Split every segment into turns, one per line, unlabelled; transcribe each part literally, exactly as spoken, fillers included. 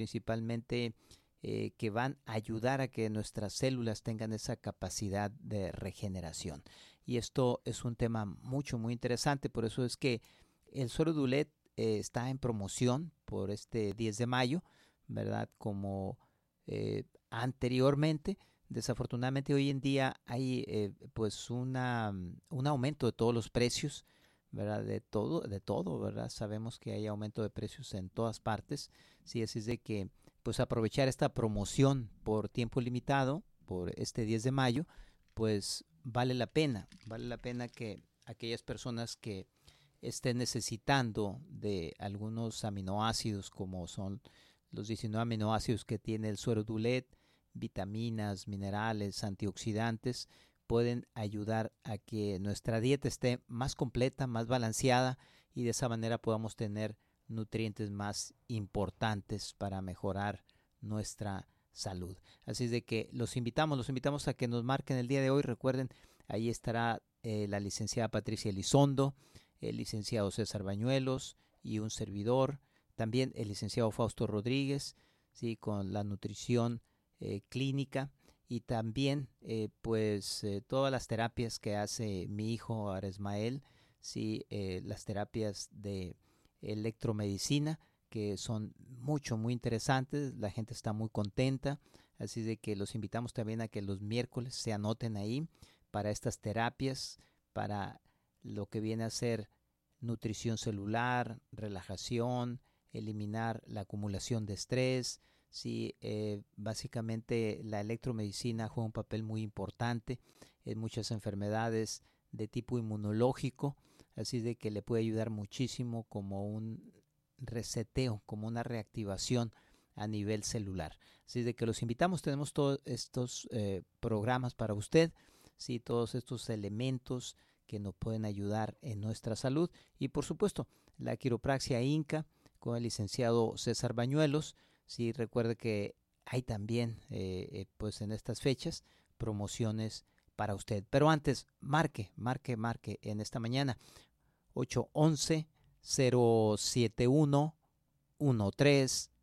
principalmente eh, que van a ayudar a que nuestras células tengan esa capacidad de regeneración. Y esto es un tema mucho, muy interesante, por eso es que el suero Dulet eh, está en promoción por este diez de mayo, ¿verdad? Como eh, anteriormente. Desafortunadamente hoy en día hay eh, pues una, un aumento de todos los precios, ¿verdad? De todo, de todo, ¿verdad? Sabemos que hay aumento de precios en todas partes, sí, así es de que pues aprovechar esta promoción por tiempo limitado, por este diez de mayo, pues vale la pena, vale la pena que aquellas personas que estén necesitando de algunos aminoácidos como son los diecinueve aminoácidos que tiene el suero Dulet, vitaminas, minerales, antioxidantes, pueden ayudar a que nuestra dieta esté más completa, más balanceada y de esa manera podamos tener nutrientes más importantes para mejorar nuestra salud. Así es de que los invitamos, los invitamos a que nos marquen el día de hoy. Recuerden, ahí estará eh, la licenciada Patricia Elizondo, el licenciado César Bañuelos y un servidor. También el licenciado Fausto Rodríguez, ¿sí? Con la nutrición eh, clínica. Y también, eh, pues, eh, todas las terapias que hace mi hijo Aresmael, sí, eh, las terapias de electromedicina, que son mucho, muy interesantes. La gente está muy contenta. Así de que los invitamos también a que los miércoles se anoten ahí para estas terapias, para lo que viene a ser nutrición celular, relajación, eliminar la acumulación de estrés. Sí, eh, básicamente la electromedicina juega un papel muy importante en muchas enfermedades de tipo inmunológico, así de que le puede ayudar muchísimo como un reseteo, como una reactivación a nivel celular. Así de que los invitamos, tenemos todos estos eh, programas para usted, sí, todos estos elementos que nos pueden ayudar en nuestra salud y por supuesto la quiropraxia Inca con el licenciado César Bañuelos. Sí, recuerde que hay también, eh, eh, pues en estas fechas, promociones para usted. Pero antes, marque, marque, marque en esta mañana ocho once, cero siete uno, uno tres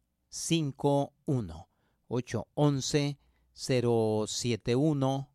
cinco uno. ocho once, cero siete uno,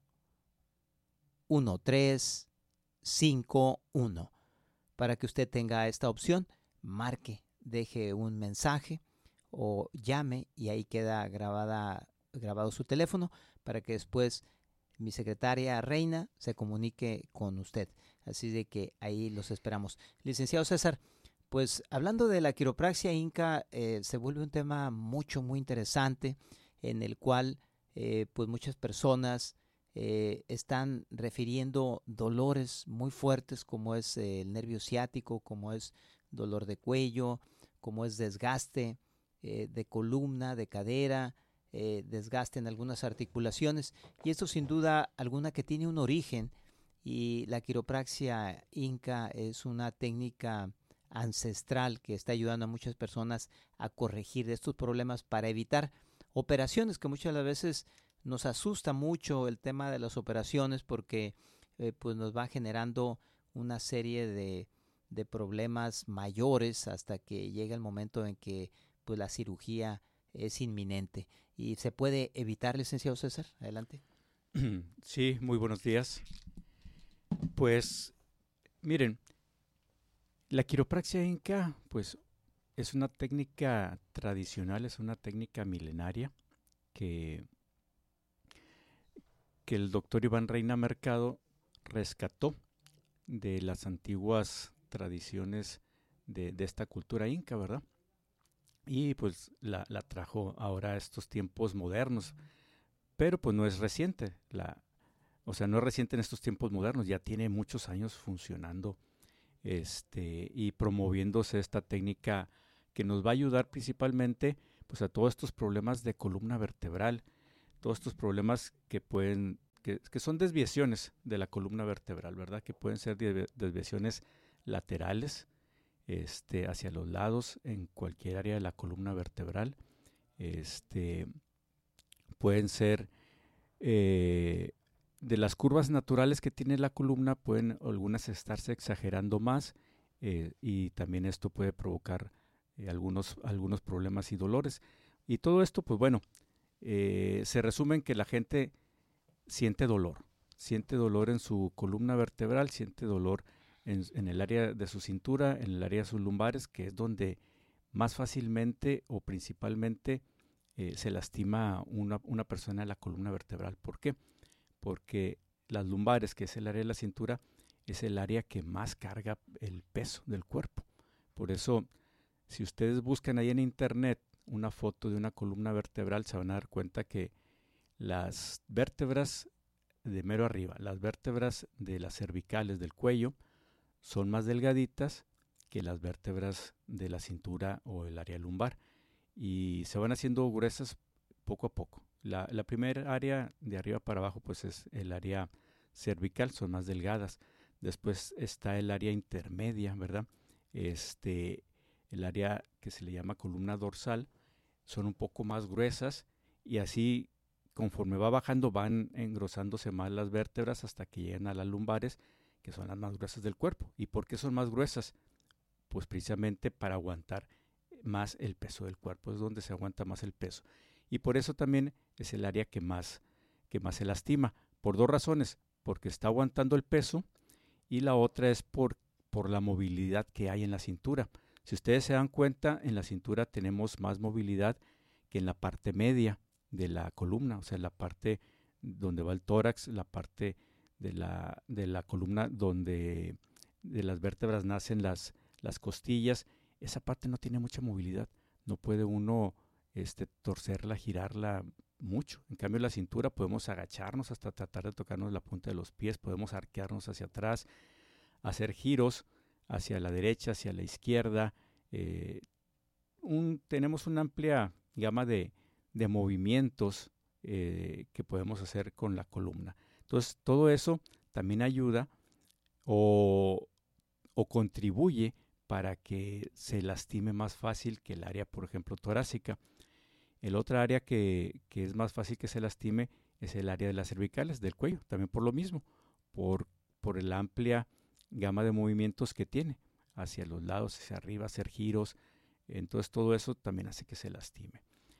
uno tres cinco uno. Para que usted tenga esta opción, marque, deje un mensaje o llame y ahí queda grabada, grabado su teléfono para que después mi secretaria Reina se comunique con usted. Así de que ahí los esperamos. Licenciado César, pues hablando de la quiropraxia Inca, eh, se vuelve un tema mucho, muy interesante en el cual eh, pues muchas personas eh, están refiriendo dolores muy fuertes como es eh, el nervio ciático, como es dolor de cuello, como es desgaste eh, de columna, de cadera, eh, desgaste en algunas articulaciones y esto sin duda alguna que tiene un origen y la quiropraxia Inca es una técnica ancestral que está ayudando a muchas personas a corregir estos problemas para evitar operaciones que muchas de las veces nos asusta mucho el tema de las operaciones porque eh, pues nos va generando una serie de, de problemas mayores hasta que llega el momento en que pues la cirugía es inminente y se puede evitar, licenciado César. Adelante.
Sí, muy buenos días. Pues miren, la quiropraxia Inca pues es una técnica tradicional, es una técnica milenaria que, que el doctor Iván Reina Mercado rescató de las antiguas tradiciones de, de esta cultura inca, ¿verdad? Y pues la, la trajo ahora a estos tiempos modernos, pero pues no es reciente, la, o sea, no es reciente en estos tiempos modernos, ya tiene muchos años funcionando este, y promoviéndose esta técnica que nos va a ayudar principalmente pues a todos estos problemas de columna vertebral, todos estos problemas que pueden, que, que son desviaciones de la columna vertebral, ¿verdad? Que pueden ser desviaciones laterales, este, hacia los lados, en cualquier área de la columna vertebral, este, pueden ser eh, de las curvas naturales que tiene la columna, pueden algunas estarse exagerando más eh, y también esto puede provocar eh, algunos, algunos problemas y dolores. Y todo esto, pues bueno, eh, se resume en que la gente siente dolor, siente dolor en su columna vertebral, siente dolor en, en el área de su cintura, en el área de sus lumbares, que es donde más fácilmente o principalmente eh, se lastima una, una persona en la columna vertebral. ¿Por qué? Porque las lumbares, que es el área de la cintura, es el área que más carga el peso del cuerpo. Por eso, si ustedes buscan ahí en internet una foto de una columna vertebral, se van a dar cuenta que las vértebras de mero arriba, las vértebras de las cervicales del cuello, son más delgaditas que las vértebras de la cintura o el área lumbar, y se van haciendo gruesas poco a poco. La, la primera área de arriba para abajo pues es el área cervical, son más delgadas. Después está el área intermedia, ¿verdad? Este, el área que se le llama columna dorsal, son un poco más gruesas, y así conforme va bajando van engrosándose más las vértebras hasta que llegan a las lumbares, que son las más gruesas del cuerpo. ¿Y por qué son más gruesas? Pues precisamente para aguantar más el peso del cuerpo, es donde se aguanta más el peso. Y por eso también es el área que más, que más se lastima, por dos razones: porque está aguantando el peso, y la otra es por, por la movilidad que hay en la cintura. Si ustedes se dan cuenta, en la cintura tenemos más movilidad que en la parte media de la columna, o sea, la parte donde va el tórax, la parte de la, de la columna donde de las vértebras nacen las, las costillas. Esa parte no tiene mucha movilidad, no puede uno este, torcerla, girarla mucho. En cambio, la cintura podemos agacharnos hasta tratar de tocarnos la punta de los pies, podemos arquearnos hacia atrás, hacer giros hacia la derecha, hacia la izquierda. Eh, un, tenemos una amplia gama de, de movimientos eh, que podemos hacer con la columna. Entonces, todo eso también ayuda o, o contribuye para que se lastime más fácil que el área, por ejemplo, torácica. El otro área que, que es más fácil que se lastime es el área de las cervicales, del cuello, también por lo mismo, por, por la amplia gama de movimientos que tiene, hacia los lados, hacia arriba, hacer giros. Entonces todo eso también hace que se lastime.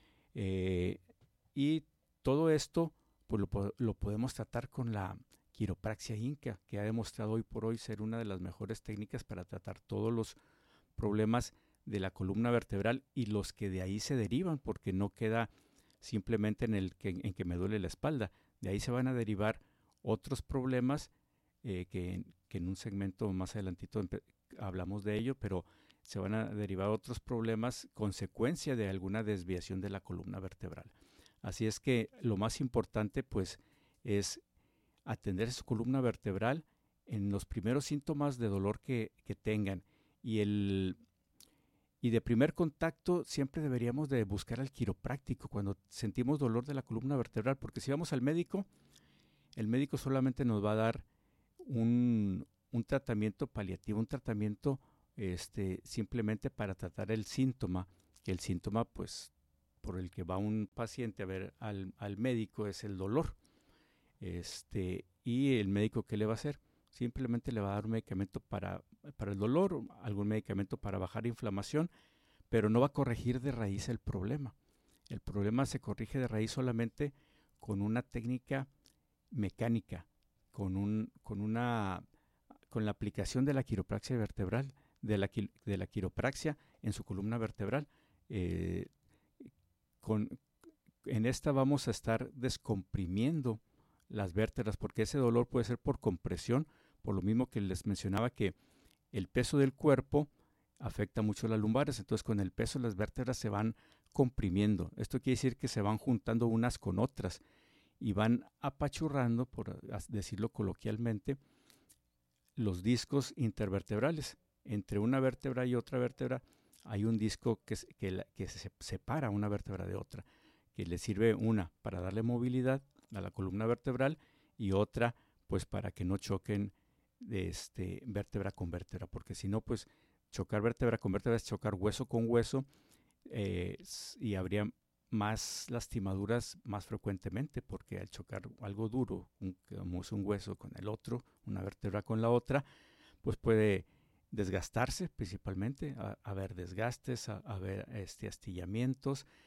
Eh, y todo esto pues lo, lo podemos tratar con la quiropraxia inca, que ha demostrado hoy por hoy ser una de las mejores técnicas para tratar todos los problemas de la columna vertebral y los que de ahí se derivan, porque no queda simplemente en el que, en que me duele la espalda. De ahí se van a derivar otros problemas eh, que, que en un segmento más adelantito hablamos de ello, pero se van a derivar otros problemas consecuencia de alguna desviación de la columna vertebral. Así es que lo más importante pues es atender su columna vertebral en los primeros síntomas de dolor que, que tengan, y el y de primer contacto siempre deberíamos de buscar al quiropráctico cuando sentimos dolor de la columna vertebral, porque si vamos al médico, el médico solamente nos va a dar un, un tratamiento paliativo, un tratamiento este, simplemente para tratar el síntoma, que el síntoma pues por el que va un paciente a ver al, al médico es el dolor. Este, y el médico, ¿qué le va a hacer? Simplemente le va a dar un medicamento para, para el dolor, algún medicamento para bajar inflamación, pero no va a corregir de raíz el problema. El problema se corrige de raíz solamente con una técnica mecánica, con, un, con, una, con la aplicación de la quiropraxia vertebral, de la, de la quiropraxia en su columna vertebral. Eh, con, en esta vamos a estar descomprimiendo las vértebras, porque ese dolor puede ser por compresión, por lo mismo que les mencionaba que el peso del cuerpo afecta mucho las lumbares, entonces con el peso las vértebras se van comprimiendo. Esto quiere decir que se van juntando unas con otras y van apachurrando, por decirlo coloquialmente, los discos intervertebrales. Entre una vértebra y otra vértebra hay un disco que, que, la, que se separa una vértebra de otra, que le sirve una para darle movilidad a la columna vertebral y otra pues para que no choquen de este, vértebra con vértebra, porque si no pues chocar vértebra con vértebra es chocar hueso con hueso eh, y habría más lastimaduras más frecuentemente, porque al chocar algo duro, un, como es un hueso con el otro, una vértebra con la otra, pues puede desgastarse principalmente, a, a haber desgastes, a, a haber este, astillamientos.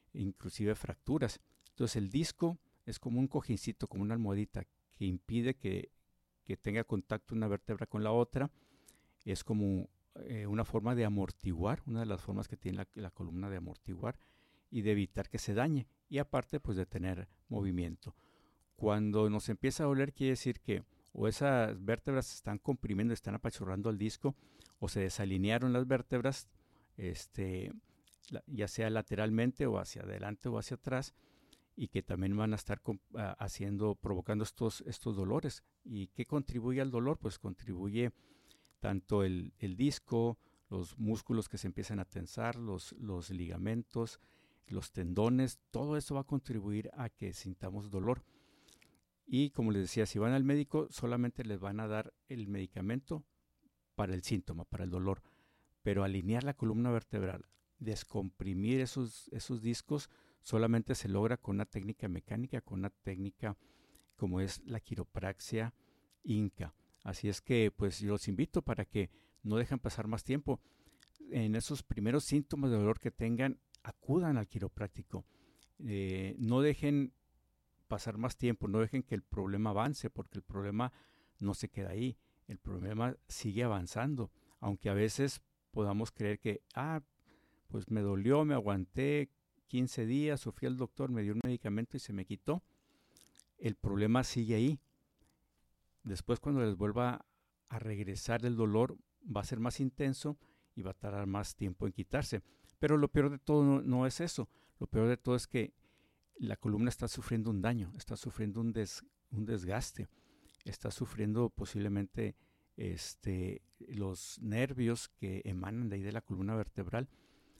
inclusive fracturas. Entonces el disco es como un cojincito, como una almohadita que impide que, que tenga contacto una vértebra con la otra. Es como eh, una forma de amortiguar, una de las formas que tiene la, la columna de amortiguar y de evitar que se dañe, y aparte pues de tener movimiento. Cuando nos empieza a doler quiere decir que o esas vértebras se están comprimiendo, están apachurrando el disco, o se desalinearon las vértebras, este, la, ya sea lateralmente o hacia adelante o hacia atrás, y que también van a estar comp- a, haciendo, provocando estos, estos dolores. ¿Y qué contribuye al dolor? Pues contribuye tanto el, el disco, los músculos que se empiezan a tensar, los, los ligamentos, los tendones, todo eso va a contribuir a que sintamos dolor. Y como les decía, si van al médico, solamente les van a dar el medicamento para el síntoma, para el dolor. Pero alinear la columna vertebral, descomprimir esos, esos discos, solamente se logra con una técnica mecánica, con una técnica como es la quiropraxia inca. Así es que pues yo los invito para que no dejen pasar más tiempo. En esos primeros síntomas de dolor que tengan, acudan al quiropráctico. Eh, no dejen pasar más tiempo, no dejen que el problema avance, porque el problema no se queda ahí, el problema sigue avanzando, aunque a veces podamos creer que, ah, pues me dolió, me aguanté quince días, o fui al doctor, me dio un medicamento y se me quitó. El problema sigue ahí. Después, cuando les vuelva a regresar el dolor, va a ser más intenso y va a tardar más tiempo en quitarse. Pero lo peor de todo no, no es eso. Lo peor de todo es que la columna está sufriendo un daño, está sufriendo un, des, un desgaste, está sufriendo posiblemente este, los nervios que emanan de ahí de la columna vertebral,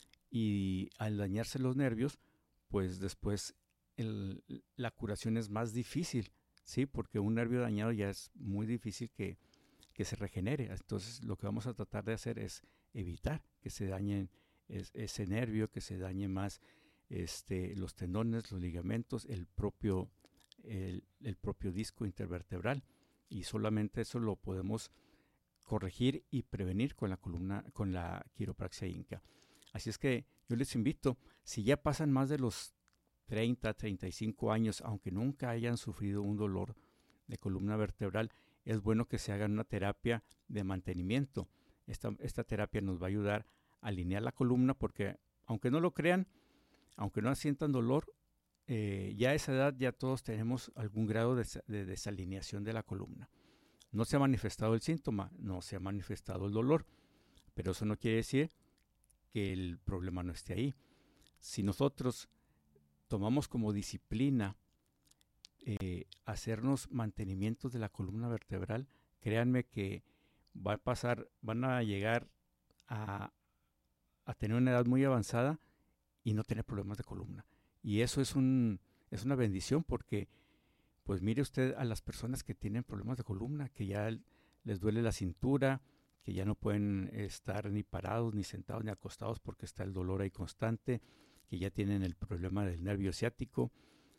y al dañarse los nervios, pues después el, la curación es más difícil, ¿sí? Porque un nervio dañado ya es muy difícil que, que se regenere. Entonces lo que vamos a tratar de hacer es evitar que se dañe es, ese nervio, que se dañe más Este, los tendones, los ligamentos, el propio, el, el propio disco intervertebral, y solamente eso lo podemos corregir y prevenir con la columna, con la quiropraxia inca. Así es que yo les invito, si ya pasan más de los treinta, treinta y cinco años, aunque nunca hayan sufrido un dolor de columna vertebral, es bueno que se hagan una terapia de mantenimiento. Esta, esta terapia nos va a ayudar a alinear la columna, porque aunque no lo crean, aunque no sientan dolor, eh, ya a esa edad ya todos tenemos algún grado de, de desalineación de la columna. No se ha manifestado el síntoma, no se ha manifestado el dolor, pero eso no quiere decir que el problema no esté ahí. Si nosotros tomamos como disciplina eh, hacernos mantenimientos de la columna vertebral, créanme que va a pasar, van a llegar a, a tener una edad muy avanzada y no tener problemas de columna. Y eso es, un, es una bendición, porque pues mire usted a las personas que tienen problemas de columna, que ya les duele la cintura, que ya no pueden estar ni parados, ni sentados, ni acostados porque está el dolor ahí constante, que ya tienen el problema del nervio ciático,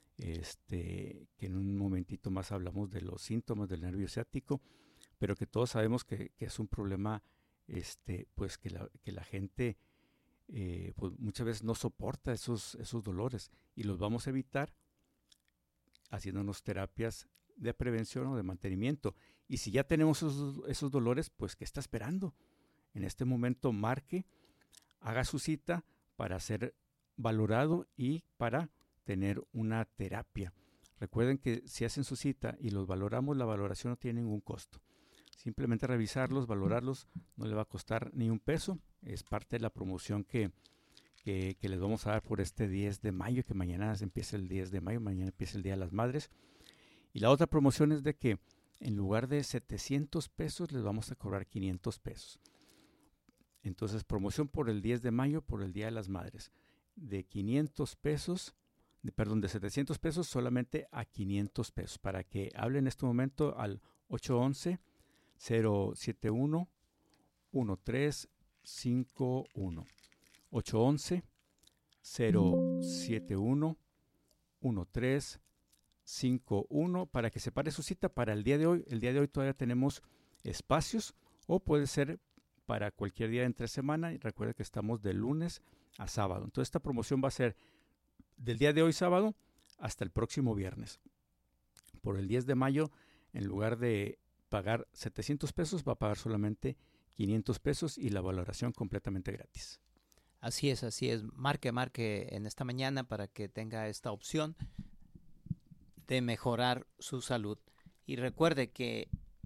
este, que en un momentito más hablamos de los síntomas del nervio ciático, pero que todos sabemos que, que es un problema este, pues que la, que la gente eh, pues muchas veces no soporta esos, esos dolores, y los vamos a evitar haciéndonos terapias de prevención o de mantenimiento. Y si ya tenemos esos, esos dolores, pues ¿qué está esperando? En este momento marque, haga su cita para ser valorado y para tener una terapia. Recuerden que si hacen su cita y los valoramos, la valoración no tiene ningún costo. Simplemente revisarlos, valorarlos, no le va a costar ni un peso. Es parte de la promoción que, que, que les vamos a dar por este diez de mayo, que mañana empieza el diez de mayo, mañana empieza el Día de las Madres. Y la otra promoción es de que en lugar de setecientos pesos les vamos a cobrar quinientos pesos. Entonces, promoción por el diez de mayo, por el Día de las Madres. De quinientos pesos, de, perdón, de setecientos pesos solamente a quinientos pesos. Para que hablen en este momento al ocho once, cero siete uno, uno tres cinco uno. ocho once, cero siete uno, uno tres cinco uno para que separe su cita para el día de hoy. El día de hoy todavía tenemos espacios, o puede ser para cualquier día entre semana, y recuerda que estamos de lunes a sábado. Entonces esta promoción va a ser del día de hoy sábado hasta el próximo viernes. Por el diez de mayo, en lugar de pagar setecientos pesos, va a pagar solamente quinientos pesos y la valoración completamente gratis.
Así es, así es. Marque, marque en esta mañana para que tenga esta opción de mejorar su salud. Y recuerde que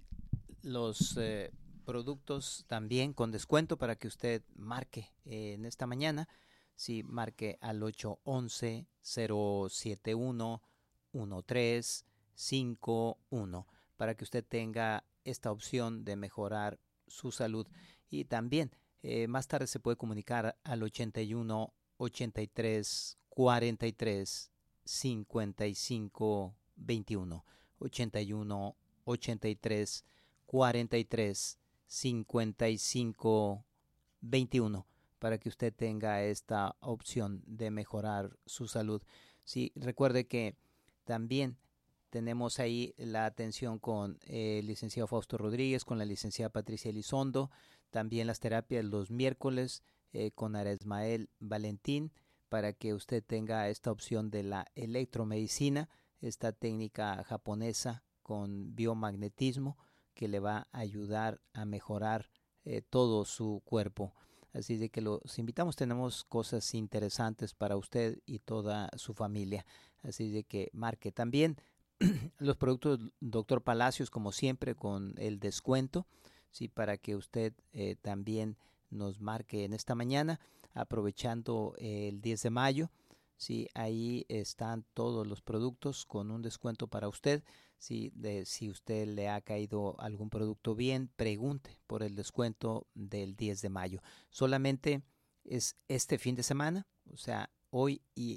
los eh, productos también con descuento para que usted marque eh, en esta mañana. Sí, marque al ocho once, cero siete uno, uno tres cinco uno para que usted tenga esta opción de mejorar su salud. Y también eh, más tarde se puede comunicar al ochenta y uno, ochenta y tres, cuarenta y tres, cincuenta y cinco, veintiuno. ochenta y uno, ochenta y tres, cuarenta y tres, cincuenta y cinco, veintiuno para que usted tenga esta opción de mejorar su salud. Sí, recuerde que también tenemos ahí la atención con el licenciado Fausto Rodríguez, con la licenciada Patricia Elizondo, también las terapias los miércoles eh, con Aresmael Valentín, para que usted tenga esta opción de la electromedicina, esta técnica japonesa con biomagnetismo que le va a ayudar a mejorar eh, todo su cuerpo. Así de que los invitamos, tenemos cosas interesantes para usted y toda su familia. Así de que marque también los productos Doctor Palacios, como siempre, con el descuento, sí, para que usted eh, también nos marque en esta mañana, aprovechando eh, el diez de mayo. Sí, ahí están todos los productos con un descuento para usted. Sí, de, si usted le ha caído algún producto bien, pregunte por el descuento del diez de mayo. Solamente es este fin de semana, o sea, hoy y,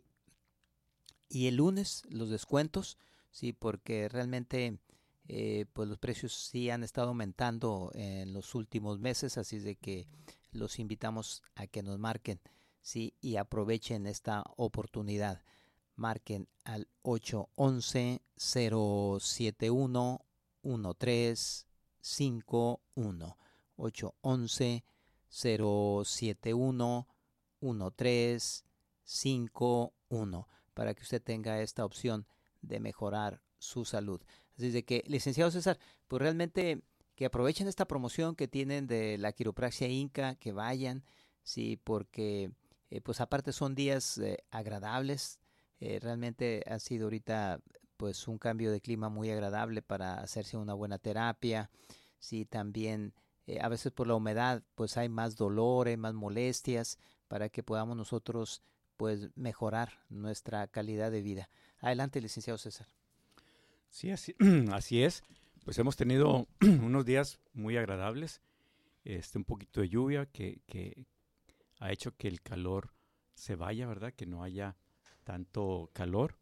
y el lunes los descuentos, sí, porque realmente eh, pues los precios sí han estado aumentando en los últimos meses, así de que los invitamos a que nos marquen, sí, y aprovechen esta oportunidad. Marquen al ocho once, cero siete uno, uno tres cinco uno. ocho once, cero siete uno, uno tres cinco uno para que usted tenga esta opción de mejorar su salud. Así de que, licenciado César, pues realmente que aprovechen esta promoción que tienen de la quiropraxia Inca, que vayan, sí, porque eh, pues aparte son días eh, agradables. Eh, realmente ha sido ahorita pues un cambio de clima muy agradable para hacerse una buena terapia. Sí, también eh, a veces por la humedad pues hay más dolor, hay más molestias para que podamos nosotros pues mejorar nuestra calidad de vida. Adelante, licenciado César.
Sí, así, así es. Pues hemos tenido unos días muy agradables, este, un poquito de lluvia que, que ha hecho que el calor se vaya, ¿verdad? Que no haya tanto calor.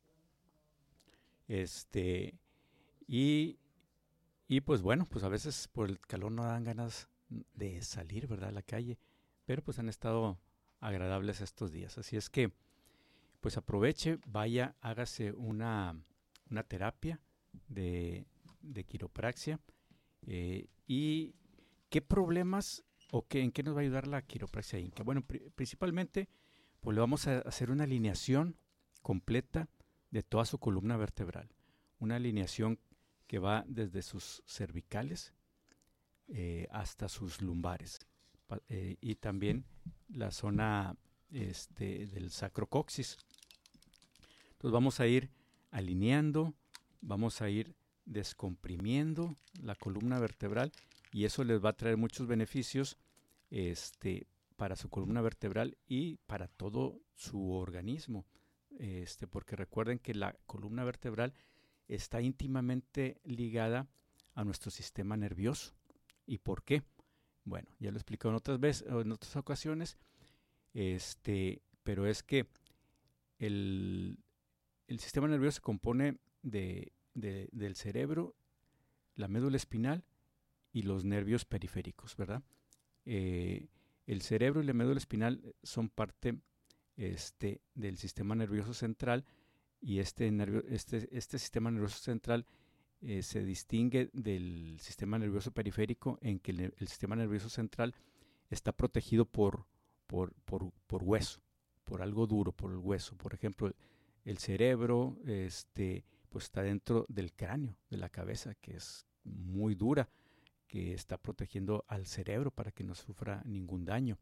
Este, y, y pues bueno, pues a veces por el calor no dan ganas de salir, ¿verdad? A la calle, pero pues han estado agradables estos días. Así es que, pues aproveche, vaya, hágase una, una terapia de, de quiropraxia. Eh, ¿Y qué problemas o qué, en qué nos va a ayudar la quiropraxia Inca? Bueno, pri- principalmente, pues le vamos a hacer una alineación completa de toda su columna vertebral. Una alineación que va desde sus cervicales eh, hasta sus lumbares. Pa- eh, y también la zona este, del sacrocoxis. Entonces vamos a ir alineando, vamos a ir descomprimiendo la columna vertebral y eso les va a traer muchos beneficios este, para su columna vertebral y para todo su organismo. Este, porque recuerden que la columna vertebral está íntimamente ligada a nuestro sistema nervioso. ¿Y por qué? Bueno, ya lo he explicado en otras veces, en otras ocasiones, este, pero es que el, el sistema nervioso se compone de, de, del cerebro, la médula espinal y los nervios periféricos, ¿verdad? Eh, el cerebro y la médula espinal son parte este, del sistema nervioso central y este, nervio, este, este sistema nervioso central eh, se distingue del sistema nervioso periférico en que el, el sistema nervioso central está protegido por, por, por, por hueso, por algo duro, por el hueso. Por ejemplo, el cerebro este, pues está dentro del cráneo, de la cabeza, que es muy dura, que está protegiendo al cerebro para que no sufra ningún daño.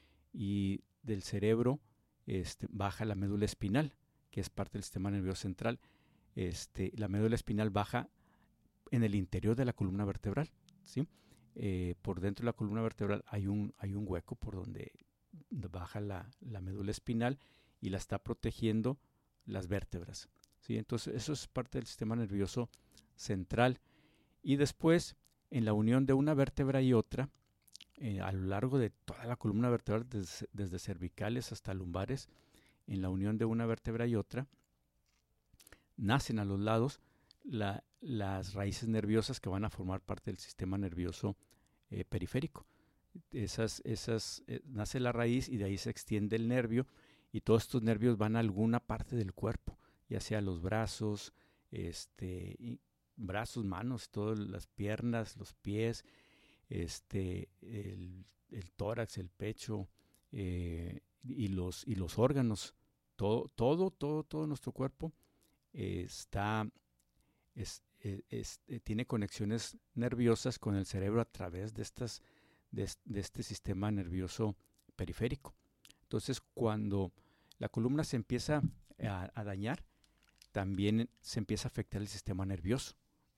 Y del cerebro este, baja la médula espinal, que es parte del sistema nervioso central. Este, la médula espinal baja en el interior de la columna vertebral, ¿sí? Eh, por dentro de la columna vertebral hay un, hay un hueco por donde baja la, la médula espinal y la está protegiendo las vértebras, ¿sí? Entonces eso es parte del sistema nervioso central. Y después, en la unión de una vértebra y otra, eh, a lo largo de toda la columna vertebral, desde, desde cervicales hasta lumbares, en la unión de una vértebra y otra, nacen a los lados la, las raíces nerviosas que van a formar parte del sistema nervioso eh, periférico. Esas, esas, eh, nace la raíz y de ahí se extiende el nervio y todos estos nervios van a alguna parte del cuerpo, ya sea los brazos, este, y brazos, manos, todas las piernas, los pies, este, el, el tórax, el pecho eh, y, los, y los órganos, todo, todo, todo, todo nuestro cuerpo eh, está, es, es, es, eh, tiene conexiones nerviosas con el cerebro a través de estas De, de este sistema nervioso periférico. Entonces, cuando la columna se empieza a, a dañar, también se empieza a afectar el sistema nervioso.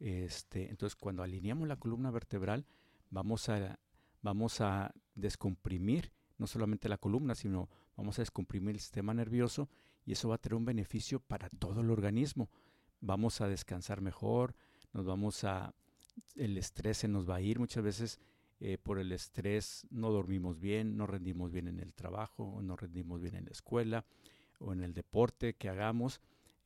Este, entonces, cuando alineamos la columna vertebral, vamos a, vamos a descomprimir no solamente la columna, sino vamos a descomprimir el sistema nervioso y eso va a tener un beneficio para todo el organismo. Vamos a descansar mejor, nos vamos a, el estrés se nos va a ir. Muchas veces Eh, por el estrés no dormimos bien, no rendimos bien en el trabajo, no rendimos bien en la escuela o en el deporte que hagamos,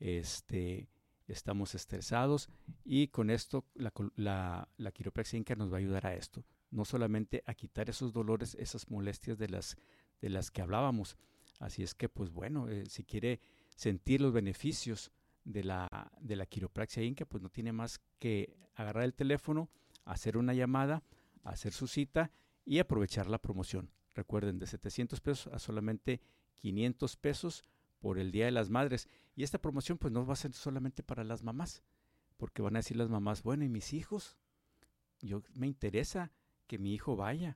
este, estamos estresados y con esto la, la, la quiropraxia inca nos va a ayudar a esto, no solamente a quitar esos dolores, esas molestias de las, de las que hablábamos. Así es que pues bueno, eh, si quiere sentir los beneficios de la, de la quiropraxia inca, pues no tiene más que agarrar el teléfono, hacer una llamada, hacer su cita y aprovechar la promoción. Recuerden, de setecientos pesos a solamente quinientos pesos por el Día de las Madres. Y esta promoción pues no va a ser solamente para las mamás, porque van a decir las mamás, bueno, ¿y mis hijos? Yo me interesa que mi hijo vaya.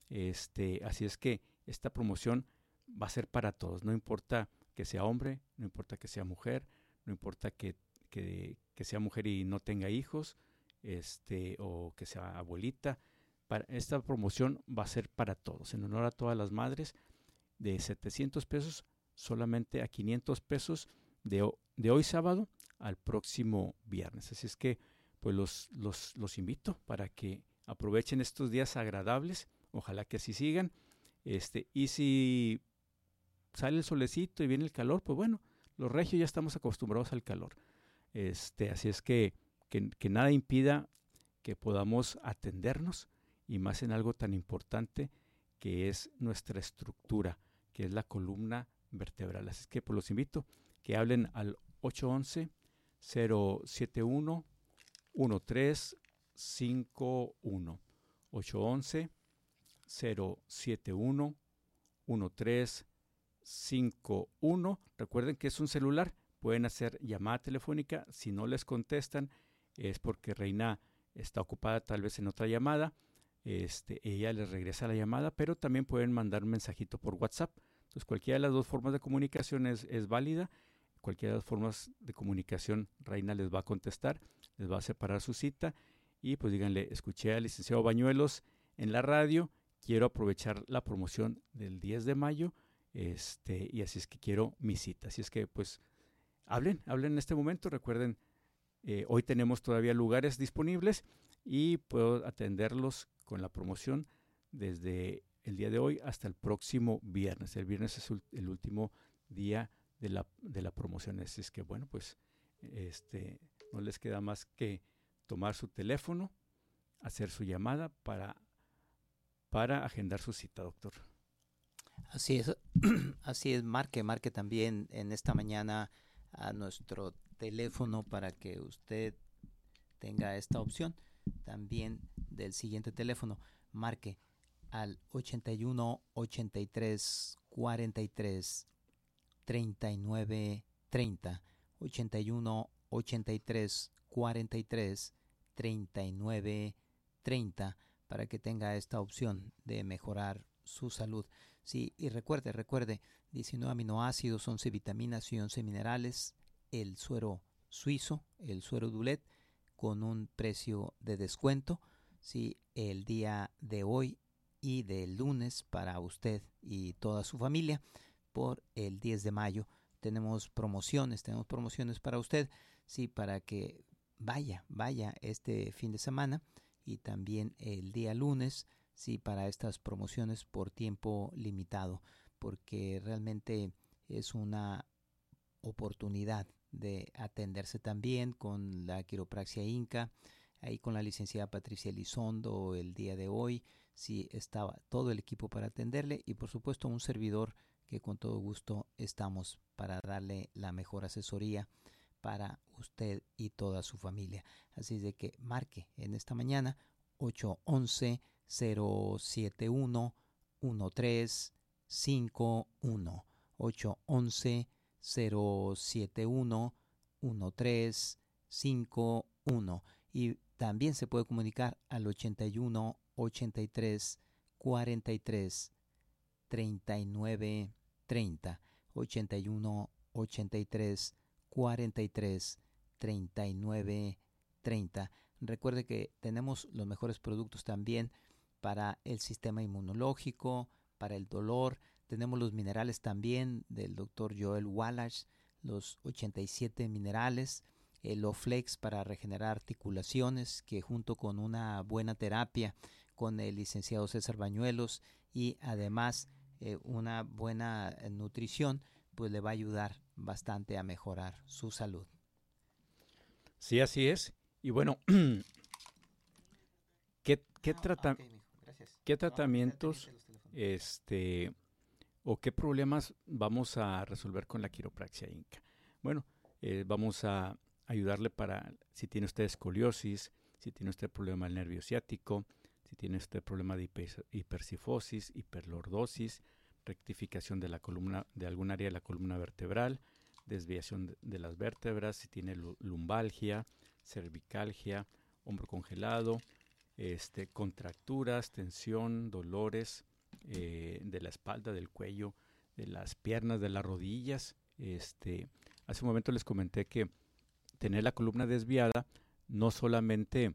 Este, así es que esta promoción va a ser para todos, no importa que sea hombre, no importa que sea mujer, no importa que, que, que sea mujer y no tenga hijos, este, o que sea abuelita. Para esta promoción va a ser para todos, en honor a todas las madres, de setecientos pesos solamente a quinientos pesos de, de hoy sábado al próximo viernes. Así es que pues los, los, los invito para que aprovechen estos días agradables, ojalá que así sigan. Este, y si sale el solecito y viene el calor, pues bueno, los regios ya estamos acostumbrados al calor. Este, así es que, que, que nada impida que podamos atendernos, y más en algo tan importante que es nuestra estructura, que es la columna vertebral. Así que pues los invito que hablen al ocho once, cero siete uno, uno tres cinco uno. ocho once, cero siete uno, uno tres cinco uno. Recuerden que es un celular, pueden hacer llamada telefónica. Si no les contestan es porque Reina está ocupada tal vez en otra llamada. Este, ella les regresa la llamada, pero también pueden mandar un mensajito por WhatsApp. Entonces cualquiera de las dos formas de comunicación es, es válida. Cualquiera de las formas de comunicación Reina les va a contestar, les va a separar su cita y pues díganle, escuché al licenciado Bañuelos en la radio, quiero aprovechar la promoción del diez de mayo este, y así es que quiero mi cita. Así es que pues hablen, hablen en este momento. Recuerden, eh, hoy tenemos todavía lugares disponibles y puedo atenderlos con la promoción desde el día de hoy hasta el próximo viernes. El viernes es el último día de la, de la promoción. Así es que bueno, pues este, no les queda más que tomar su teléfono, hacer su llamada para, para agendar su cita, doctor.
Así es, así es, marque, marque también en esta mañana a nuestro teléfono para que usted tenga esta opción. También del siguiente teléfono, marque al ochenta y uno, ochenta y tres, cuarenta y tres, treinta y nueve treinta, ochenta y uno ochenta y tres cuarenta y tres treinta y nueve treinta, para que tenga esta opción de mejorar su salud. Sí, y recuerde, recuerde, diecinueve aminoácidos, once vitaminas y once minerales, el suero suizo, el suero Dulet, con un precio de descuento, sí, el día de hoy y del lunes para usted y toda su familia. Por el diez de mayo tenemos promociones, tenemos promociones para usted, sí, para que vaya, vaya este fin de semana, y también el día lunes, sí, para estas promociones por tiempo limitado, porque realmente es una oportunidad de atenderse también con la quiropraxia Inca, ahí con la licenciada Patricia Elizondo el día de hoy. Sí, estaba todo el equipo para atenderle, y por supuesto un servidor que con todo gusto estamos para darle la mejor asesoría para usted y toda su familia. Así es de que marque en esta mañana ocho once, cero siete uno, uno tres cinco uno, ocho once, cero siete uno, uno tres cinco uno, y también se puede comunicar al ochenta y uno ochenta y tres cuarenta y tres treinta y nueve treinta, ochenta y uno ochenta y tres cuarenta y tres treinta y nueve treinta. Recuerde que tenemos los mejores productos también para el sistema inmunológico, para el dolor. Tenemos los minerales también del doctor Joel Wallach, los ochenta y siete minerales, el Oflex para regenerar articulaciones, que junto con una buena terapia con el licenciado César Bañuelos y además eh, una buena nutrición, pues le va a ayudar bastante a mejorar su salud.
Sí, así es. Y bueno, ¿qué, qué,
No,
trata
okay,
¿qué tratamientos este, o qué problemas vamos a resolver con la quiropraxia Inca? Bueno, eh, vamos a ayudarle para si tiene usted escoliosis, si tiene usted problema del nervio ciático, si tiene usted problema de hiper, hipercifosis, hiperlordosis, rectificación de la columna, de algún área de la columna vertebral, desviación de, de las vértebras, si tiene lumbalgia, cervicalgia, hombro congelado, este, contracturas, tensión, dolores eh, de la espalda, del cuello, de las piernas, de las rodillas. Este, hace un momento les comenté que tener la columna desviada no solamente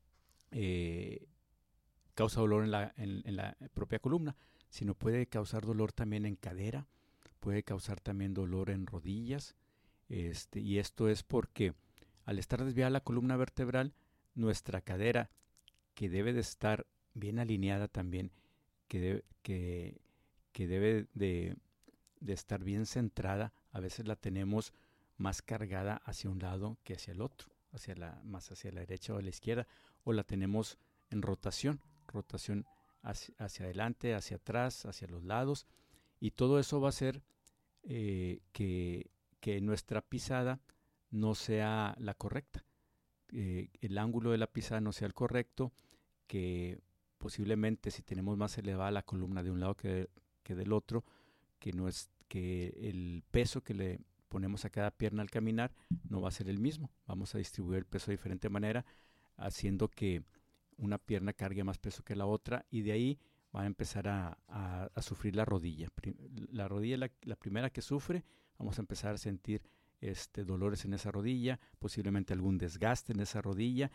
eh, causa dolor en la, en, en la propia columna, sino puede causar dolor también en cadera, puede causar también dolor en rodillas, este, y esto es porque al estar desviada la columna vertebral, nuestra cadera, que debe de estar bien alineada también, que, de, que, que debe de, de estar bien centrada, a veces la tenemos más cargada hacia un lado que hacia el otro, hacia la, más hacia la derecha o a la izquierda, o la tenemos en rotación, rotación hacia, hacia adelante, hacia atrás, hacia los lados, y todo eso va a hacer eh, que, que nuestra pisada no sea la correcta, eh, el ángulo de la pisada no sea el correcto, que posiblemente si tenemos más elevada la columna de un lado que, de, que del otro, que, no es, que el peso que le ponemos a cada pierna al caminar no va a ser el mismo, vamos a distribuir el peso de diferente manera, haciendo que una pierna cargue más peso que la otra, y de ahí va a empezar a, a, a sufrir la rodilla. La rodilla es la, la primera que sufre, vamos a empezar a sentir este, dolores en esa rodilla, posiblemente algún desgaste en esa rodilla,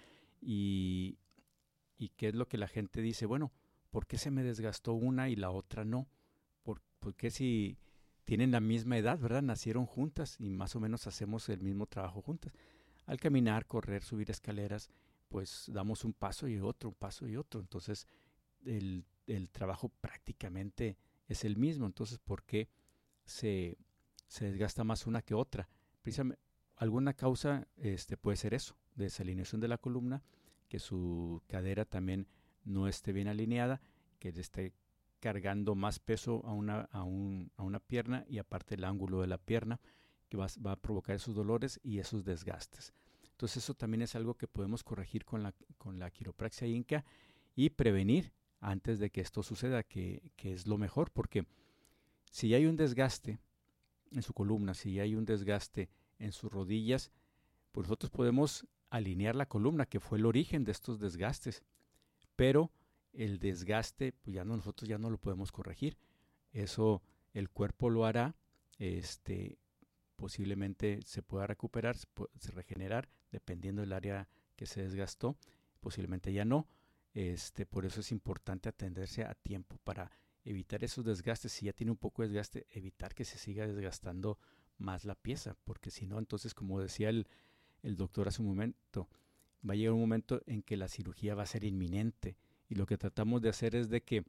y, y qué es lo que la gente dice, bueno, ¿por qué se me desgastó una y la otra no? ¿Por, por qué si tienen la misma edad, verdad? Nacieron juntas y más o menos hacemos el mismo trabajo juntas. Al caminar, correr, subir escaleras, pues damos un paso y otro, un paso y otro. Entonces, el, el trabajo prácticamente es el mismo. Entonces, ¿por qué se, se desgasta más una que otra? Precisamente, alguna causa este, puede ser eso, desalineación de la columna, que su cadera también no esté bien alineada, que le esté cargando más peso a una, a, un, a una pierna, y aparte el ángulo de la pierna, que va, va a provocar esos dolores y esos desgastes. Entonces eso también es algo que podemos corregir con la, con la quiropraxia Inca y prevenir antes de que esto suceda, que, que es lo mejor, porque si hay un desgaste en su columna, si hay un desgaste en sus rodillas, pues nosotros podemos alinear la columna, que fue el origen de estos desgastes, pero el desgaste, pues ya no, nosotros ya no lo podemos corregir. Eso el cuerpo lo hará, este, posiblemente se pueda recuperar, se, puede, se regenerar, dependiendo del área que se desgastó, posiblemente ya no. Este, por eso es importante atenderse a tiempo para evitar esos desgastes. Si ya tiene un poco de desgaste, evitar que se siga desgastando más la pieza, porque si no, entonces, como decía el, el doctor hace un momento, va a llegar un momento en que la cirugía va a ser inminente, y lo que tratamos de hacer es de que,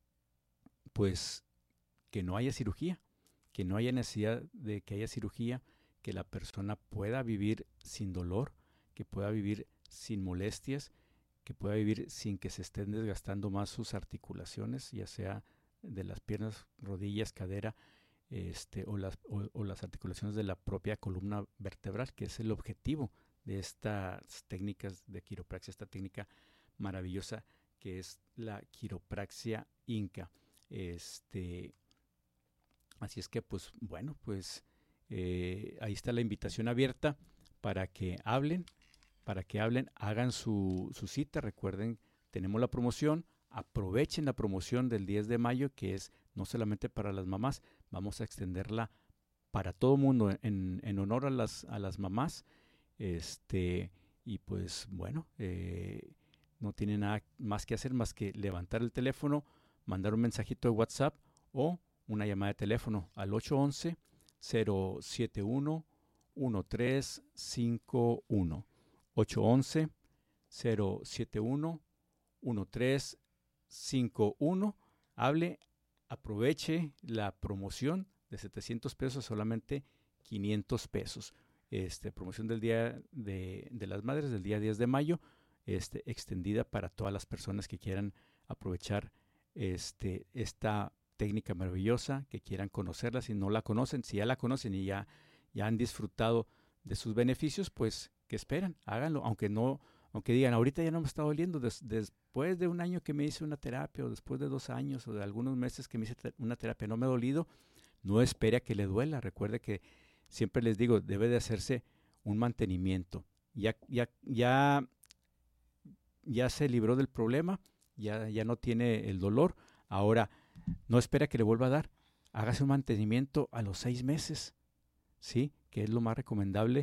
pues, que no haya cirugía, que no haya necesidad de que haya cirugía, que la persona pueda vivir sin dolor, que pueda vivir sin molestias, que pueda vivir sin que se estén desgastando más sus articulaciones, ya sea de las piernas, rodillas, cadera, este, o, las, o, o las articulaciones de la propia columna vertebral, que es el objetivo de estas técnicas de quiropraxia, esta técnica maravillosa que es la quiropraxia inca. Este, así es que, pues, bueno, pues eh, ahí está la invitación abierta para que hablen, para que hablen, hagan su, su cita. Recuerden, tenemos la promoción, aprovechen la promoción del diez de mayo, que es no solamente para las mamás, vamos a extenderla para todo el mundo en, en honor a las, a las mamás. Este, y pues bueno, eh, no tiene nada más que hacer más que levantar el teléfono, mandar un mensajito de WhatsApp o una llamada de teléfono al ocho once, cero siete uno, uno tres cinco uno. ocho once, cero siete uno, uno tres cinco uno. Hable, aproveche la promoción de setecientos pesos, solamente quinientos pesos. Este, promoción del Día de, de las Madres, del día diez de mayo, este, extendida para todas las personas que quieran aprovechar este, esta técnica maravillosa, que quieran conocerla. Si no la conocen, si ya la conocen y ya, ya han disfrutado de sus beneficios, pues que esperan, háganlo, aunque no, aunque digan, ahorita ya no me está doliendo, des, después de un año que me hice una terapia, o después de dos años, o de algunos meses que me hice una terapia, no me ha dolido, no espere a que le duela. Recuerde que siempre les digo, debe de hacerse un mantenimiento. Ya, ya, ya, ya se libró del problema, ya, ya no tiene el dolor, ahora no espera que le vuelva a dar, hágase un mantenimiento a los seis meses, ¿sí? Que es lo más recomendable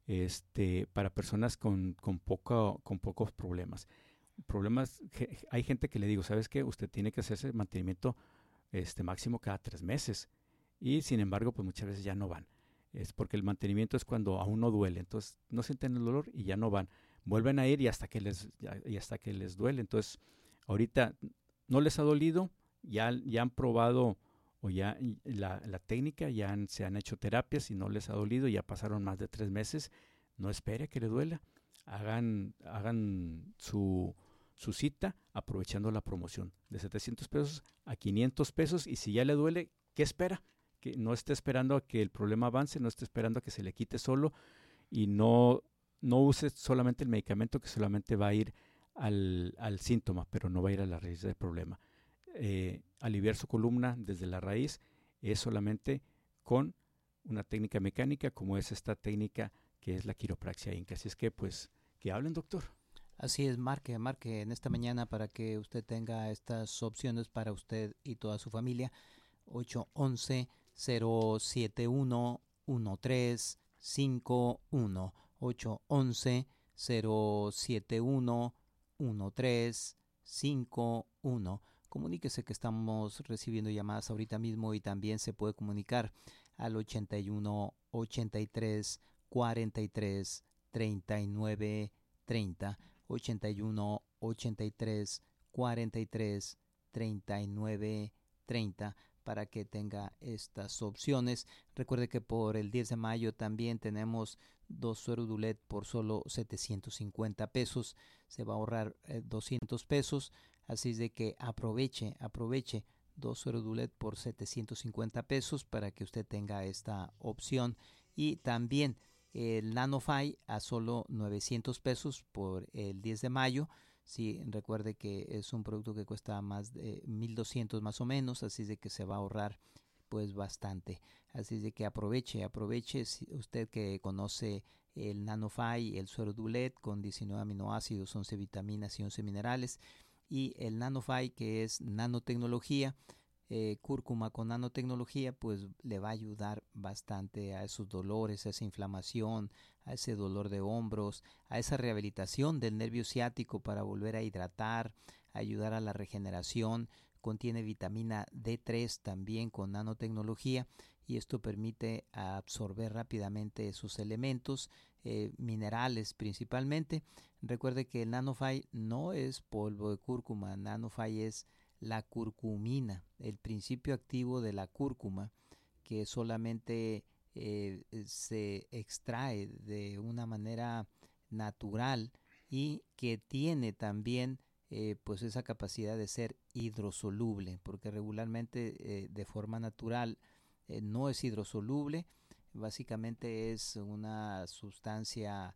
este, para personas con, con, poco, con pocos problemas. Problemas, hay gente que le digo, ¿sabes qué? Usted tiene que hacerse mantenimiento este, máximo cada tres meses, y sin embargo, pues muchas veces ya no van. Es porque el mantenimiento es cuando aún no duele, entonces no sienten el dolor y ya no van. Vuelven a ir y hasta que les, y hasta que les duele. Entonces, ahorita no les ha dolido, ya, ya han probado o ya la, la técnica, ya han, se han hecho terapias y no les ha dolido, ya pasaron más de tres meses, no espere que le duela. Hagan, hagan su, su cita aprovechando la promoción de setecientos pesos a quinientos pesos, y si ya le duele, ¿qué espera? Que no esté esperando a que el problema avance, no esté esperando a que se le quite solo, y no, no use solamente el medicamento que solamente va a ir al, al síntoma, pero no va a ir a la raíz del problema. Eh, aliviar su columna desde la raíz es solamente con una técnica mecánica como es esta técnica que es la quiropraxia inca. Así es que pues que hablen, doctor.
Así es, marque, marque en esta mañana para que usted tenga estas opciones para usted y toda su familia. ocho once, cero siete uno, uno tres cinco uno. ocho once, cero siete uno, uno tres cinco uno. Comuníquese que estamos recibiendo llamadas ahorita mismo, y también se puede comunicar al ochenta y uno, ochenta y tres, cuarenta y tres, treinta y nueve, treinta. ochenta y uno, ochenta y tres, cuarenta y tres, treinta y nueve, treinta, para que tenga estas opciones. Recuerde que por el diez de mayo también tenemos dos Suerodulet por solo setecientos cincuenta pesos. Se va a ahorrar eh, doscientos pesos. Así es de que aproveche, aproveche dos Suerodulet por setecientos cincuenta pesos para que usted tenga esta opción. Y también el NanoFi a solo novecientos pesos por el diez de mayo. Sí, recuerde que es un producto que cuesta más de mil doscientos más o menos, así es de que se va a ahorrar pues bastante. Así de que aproveche, aproveche si usted que conoce el NanoFi, el suero Dulet con diecinueve aminoácidos, once vitaminas y once minerales, y el NanoFi que es nanotecnología, eh, cúrcuma con nanotecnología, pues le va a ayudar bastante a esos dolores, a esa inflamación, a ese dolor de hombros, a esa rehabilitación del nervio ciático para volver a hidratar, a ayudar a la regeneración. Contiene vitamina D tres también con nanotecnología y esto permite absorber rápidamente sus elementos, eh, minerales principalmente. Recuerde que el NanoFi no es polvo de cúrcuma, NanoFi es la curcumina, el principio activo de la cúrcuma que solamente eh, se extrae de una manera natural y que tiene también eh, pues esa capacidad de ser hidrosoluble, porque regularmente eh, de forma natural eh, no es hidrosoluble, básicamente es una sustancia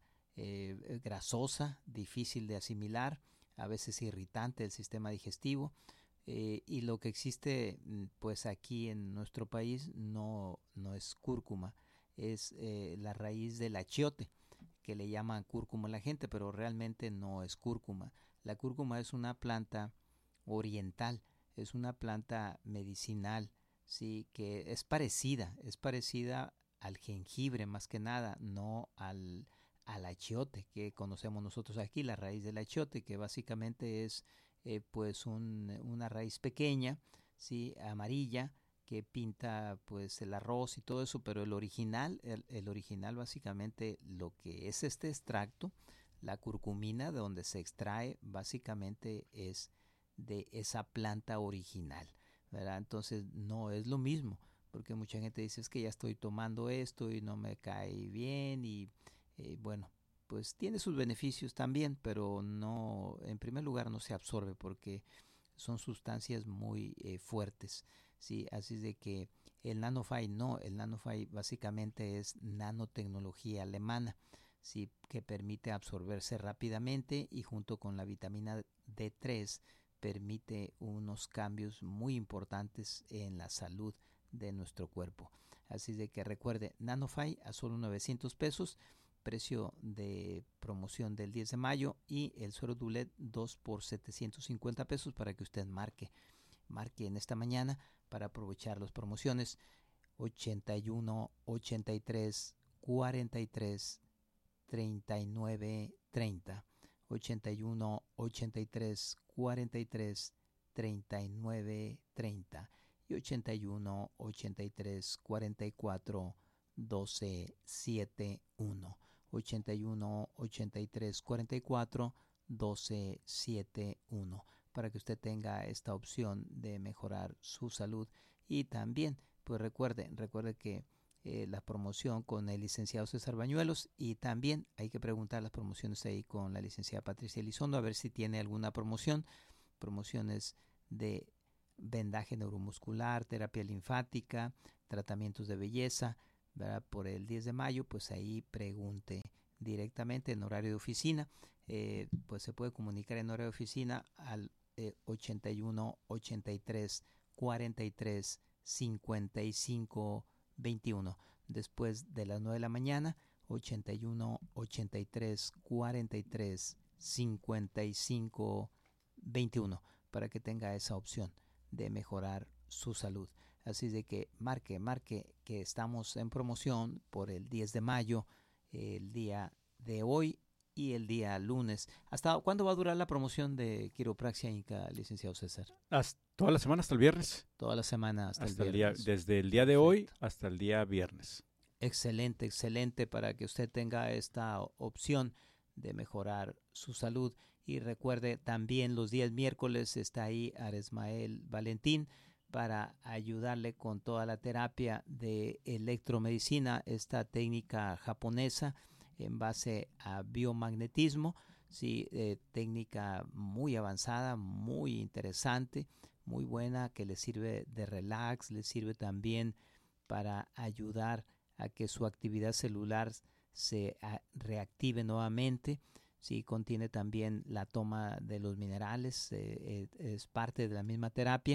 eh, grasosa, difícil de asimilar, a veces irritante del sistema digestivo. Eh, y lo que existe pues aquí en nuestro país no, no es cúrcuma, es eh, la raíz del achiote, que le llaman cúrcuma a la gente, pero realmente no es cúrcuma. La cúrcuma es una planta oriental, es una planta medicinal, sí, que es parecida, es parecida al jengibre más que nada, no al, al achiote que conocemos nosotros aquí, la raíz del achiote, que básicamente es eh, pues un, una raíz pequeña, sí, amarilla, que pinta pues el arroz y todo eso, pero el original, el, el original básicamente lo que es este extracto, la curcumina de donde se extrae básicamente es de esa planta original, ¿verdad? Entonces no es lo mismo, porque mucha gente dice es que ya estoy tomando esto y no me cae bien y eh, bueno, pues tiene sus beneficios también, pero no, en primer lugar no se absorbe porque son sustancias muy eh, fuertes, ¿sí? Así de que el NanoFi no, el NanoFi básicamente es nanotecnología alemana, ¿sí? Que permite absorberse rápidamente y junto con la vitamina D tres permite unos cambios muy importantes en la salud de nuestro cuerpo. Así de que recuerde, NanoFi a solo novecientos pesos, precio de promoción del diez de mayo, y el suero Dulet dos por setecientos cincuenta pesos para que usted marque. Marque en esta mañana para aprovechar las promociones. ochenta y uno, ochenta y tres, cuarenta y tres, treinta y nueve, treinta. ochenta y uno, ochenta y tres, cuarenta y tres, treinta y nueve, treinta. Y ochenta y uno, ochenta y tres, cuarenta y cuatro, doce, setenta y uno. ochenta y uno, ochenta y tres, cuarenta y cuatro, doce, setenta y uno, para que usted tenga esta opción de mejorar su salud. Y también, pues recuerde, recuerde que eh, la promoción con el licenciado César Bañuelos, y también hay que preguntar las promociones ahí con la licenciada Patricia Elizondo a ver si tiene alguna promoción, promociones de vendaje neuromuscular, terapia linfática, tratamientos de belleza, ¿verdad? Por el diez de mayo, pues ahí pregunte directamente en horario de oficina, eh, pues se puede comunicar en horario de oficina al eh, ochenta y uno, ochenta y tres, cuarenta y tres, cincuenta y cinco, veintiuno. Después de las nueve de la mañana, ochenta y uno, ochenta y tres, cuarenta y tres, cincuenta y cinco, veintiuno, para que tenga esa opción de mejorar su salud. Así de que marque, marque que estamos en promoción por el diez de mayo, el día de hoy y el día lunes. ¿Hasta cuándo va a durar la promoción de Quiropraxia Inca, licenciado César?
Hasta, toda la semana hasta el viernes.
Toda la semana hasta,
hasta
el
el
viernes.
día, desde el día de hoy hasta el día viernes.
Excelente, excelente, para que usted tenga esta opción de mejorar su salud. Y recuerde, también los días miércoles está ahí Aresmael Valentín para ayudarle con toda la terapia de electromedicina, esta técnica japonesa en base a biomagnetismo, sí, eh, técnica muy avanzada, muy interesante, muy buena, que le sirve de relax, le sirve también para ayudar a que su actividad celular se a, reactive nuevamente. Sí, contiene también la toma de los minerales, eh, eh, es parte de la misma terapia.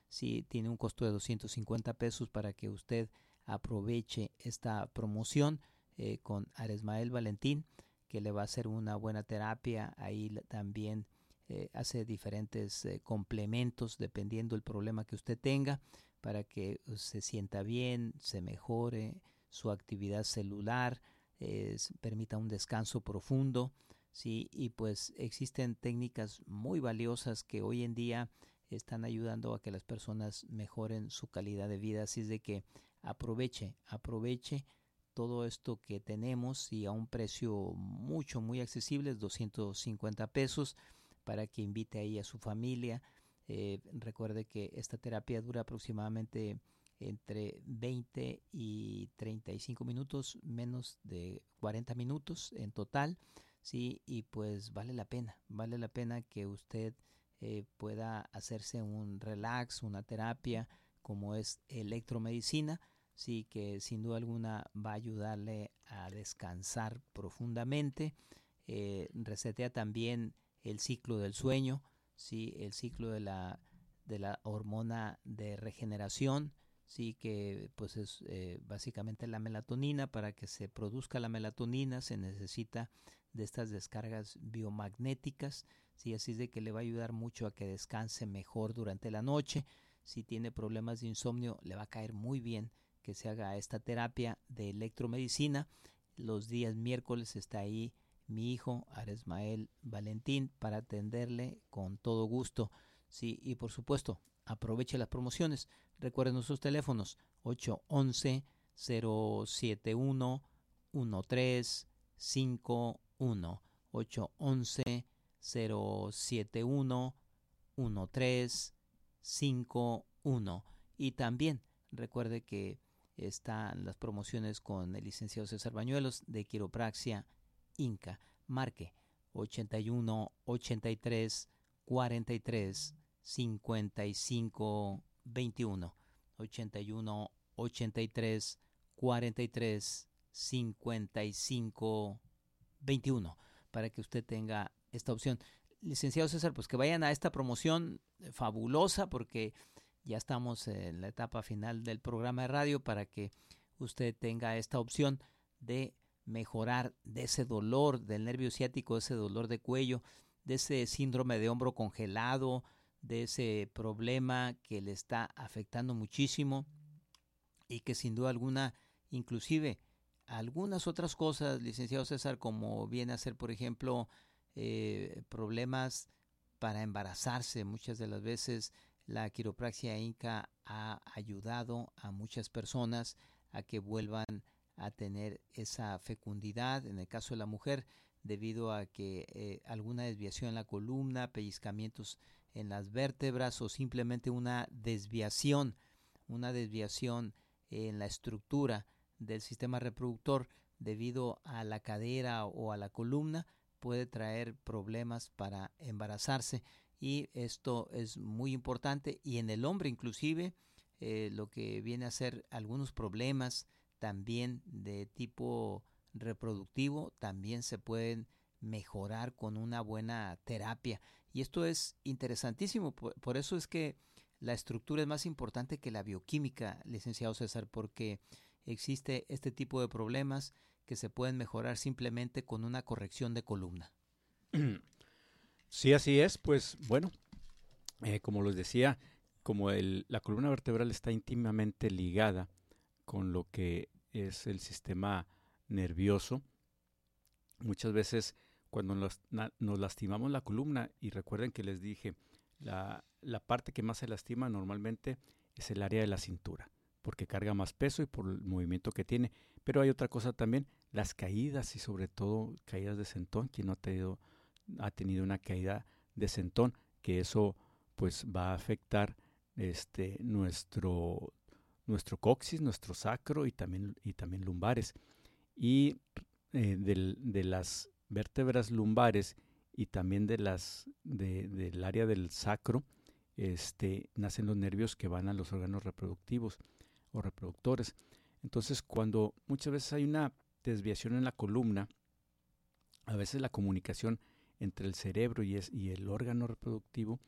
Sí, tiene un costo de doscientos cincuenta pesos para que usted aproveche esta promoción eh, con Aresmael Valentín, que le va a hacer una buena terapia. Ahí también eh, hace diferentes eh, complementos dependiendo del problema que usted tenga, para que se sienta bien, se mejore su actividad celular, eh, permita un descanso profundo, ¿sí? Y pues existen técnicas muy valiosas que hoy en día están ayudando a que las personas mejoren su calidad de vida. Así es de que aproveche, aproveche todo esto que tenemos, y a un precio mucho, muy accesible, doscientos cincuenta pesos, para que invite ahí a su familia. Eh, recuerde que esta terapia dura aproximadamente entre veinte y treinta y cinco minutos, menos de cuarenta minutos en total, ¿sí? Y pues vale la pena, vale la pena que usted eh, pueda hacerse un relax, una terapia como es electromedicina, sí, que sin duda alguna va a ayudarle a descansar profundamente. Eh, resetea también el ciclo del sueño, sí, el ciclo de la, de la hormona de regeneración, sí, que pues es eh, básicamente la melatonina. Para que se produzca la melatonina se necesita de estas descargas biomagnéticas, sí, así es de que le va a ayudar mucho a que descanse mejor durante la noche. Si tiene problemas de insomnio, le va a caer muy bien que se haga esta terapia de electromedicina. Los días miércoles está ahí mi hijo Aresmael Valentín para atenderle con todo gusto. Sí, y por supuesto, aproveche las promociones. Recuerden nuestros teléfonos ocho once, cero siete uno, uno tres cinco uno, ocho once, cero siete uno, uno tres cinco uno. Y también recuerde que están las promociones con el licenciado César Bañuelos de Quiropraxia Inca. Marque ochenta y uno, ochenta y tres, cuarenta y tres, cincuenta y cinco, veintiuno. ochenta y uno, ochenta y tres, cuarenta y tres, cincuenta y cinco, veintiuno, para que usted tenga esta opción. Licenciado César, pues que vayan a esta promoción fabulosa, porque ya estamos en la etapa final del programa de radio, para que usted tenga esta opción de mejorar de ese dolor del nervio ciático, de ese dolor de cuello, de ese síndrome de hombro congelado, de ese problema que le está afectando muchísimo, y que sin duda alguna, inclusive algunas otras cosas, licenciado César, como viene a ser, por ejemplo, eh, problemas para embarazarse. Muchas de las veces la quiropraxia Inca ha ayudado a muchas personas a que vuelvan a tener esa fecundidad. En el caso de la mujer, debido a que eh, alguna desviación en la columna, pellizcamientos en las vértebras, o simplemente una desviación, una desviación en la estructura del sistema reproductor debido a la cadera o a la columna, puede traer problemas para embarazarse, y esto es muy importante. Y en el hombre inclusive eh, lo que viene a ser algunos problemas también de tipo reproductivo también se pueden mejorar con una buena terapia, y esto es interesantísimo. Por, por eso es que la estructura es más importante que la bioquímica, licenciado César, porque existe este tipo de problemas que se pueden mejorar simplemente con una corrección de columna.
Sí, así es. Pues bueno, eh, como les decía, como el, la columna vertebral está íntimamente ligada con lo que es el sistema nervioso, muchas veces cuando nos, na, nos lastimamos la columna, y recuerden que les dije, la, la parte que más se lastima normalmente es el área de la cintura, porque carga más peso y por el movimiento que tiene. Pero hay otra cosa también, las caídas, y sobre todo caídas de sentón. Quien no ha tenido, ha tenido una caída de sentón, que eso pues va a afectar este, nuestro, nuestro coxis, nuestro sacro, y también, y también lumbares. Y eh, del, de las vértebras lumbares y también de las, de, del área del sacro, este, nacen los nervios que van a los órganos reproductivos o reproductores. Entonces, cuando muchas veces hay una desviación en la columna, a veces la comunicación entre el cerebro y, es, y el órgano reproductivo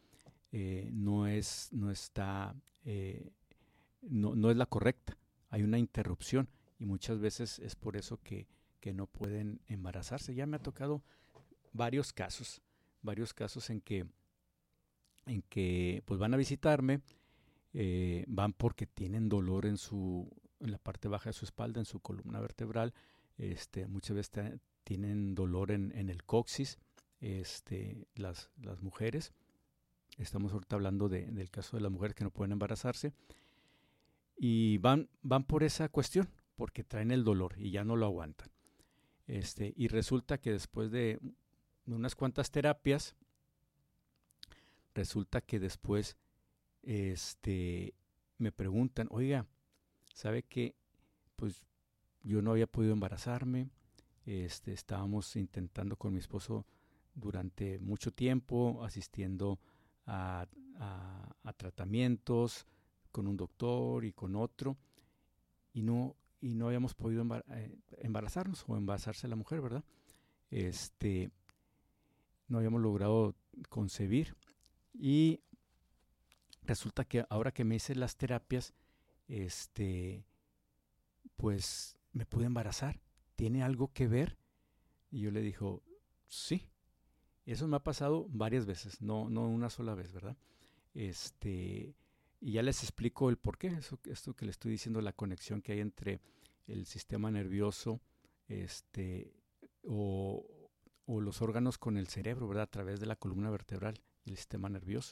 eh, no es, no está, eh, no, no es la correcta. Hay una interrupción y muchas veces es por eso que, que no pueden embarazarse. Ya me ha tocado varios casos, varios casos en que, en que pues van a visitarme, eh, van porque tienen dolor en su, en la parte baja de su espalda, en su columna vertebral, este, muchas veces t- tienen dolor en, en el coxis, este, las, las mujeres. Estamos ahorita hablando de, del caso de las mujeres que no pueden embarazarse y van, van por esa cuestión, porque traen el dolor y ya no lo aguantan. Este, y resulta que después de unas cuantas terapias, resulta que después este, me preguntan, oiga, ¿sabe qué? Pues yo no había podido embarazarme, este, estábamos intentando con mi esposo durante mucho tiempo, asistiendo a, a, a tratamientos con un doctor y con otro, y no, y no habíamos podido embar- eh, embarazarnos o embarazarse la mujer, ¿verdad? Este, no habíamos logrado concebir y resulta que ahora que me hice las terapias, este, pues me pude embarazar. ¿Tiene algo que ver? Y yo le dijo, sí, eso me ha pasado varias veces, no, no una sola vez, ¿verdad? Este, y ya les explico el por qué, eso, esto que le estoy diciendo, la conexión que hay entre el sistema nervioso, este, o, o los órganos con el cerebro, ¿verdad? A través de la columna vertebral y el sistema nervioso.